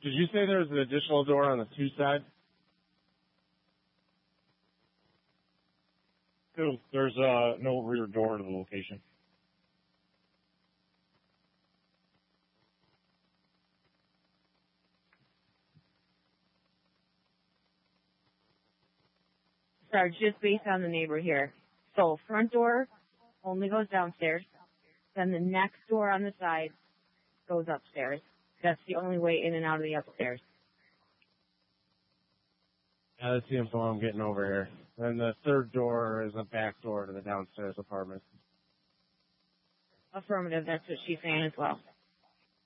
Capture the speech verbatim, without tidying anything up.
Did you say there's an additional door on the two side? Two. There's uh, no rear door to the location. Sorry, just based on the neighbor here. So front door only goes downstairs. Then the next door on the side goes upstairs. That's the only way in and out of the upstairs. Yeah, that's the info I'm getting over here. And the third door is a back door to the downstairs apartment. Affirmative, that's what she's saying as well.